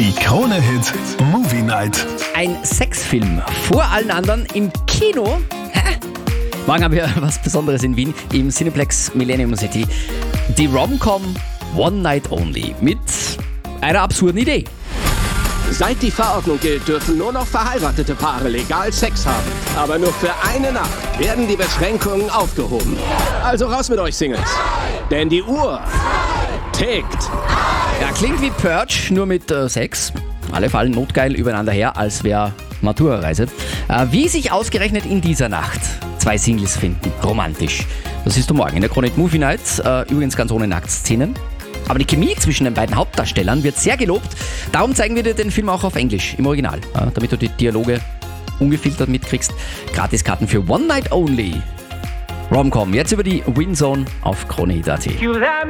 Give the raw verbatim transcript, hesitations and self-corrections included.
Die Krone-Hit Movie Night. Ein Sexfilm vor allen anderen im Kino. Hä? Morgen haben wir was Besonderes in Wien im Cineplex Millennium City. Die Rom-Com One Night Only mit einer absurden Idee. Seit die Verordnung gilt, dürfen nur noch verheiratete Paare legal Sex haben. Aber nur für eine Nacht werden die Beschränkungen aufgehoben. Also raus mit euch Singles. Denn die Uhr tickt. Ja, klingt wie Purge, nur mit äh, Sex. Alle fallen notgeil übereinander her, als wäre Matura-Reise. Äh, wie sich ausgerechnet in dieser Nacht zwei Singles finden, romantisch. Das ist morgen in der Krone-Hit Movie Night. Äh, übrigens ganz ohne Nacktszenen. Aber die Chemie zwischen den beiden Hauptdarstellern wird sehr gelobt. Darum zeigen wir dir den Film auch auf Englisch, im Original. Äh, damit du die Dialoge ungefiltert mitkriegst. Gratiskarten für One Night Only. Rom-Com, jetzt über die Winzone auf Krone Hit Punkt at.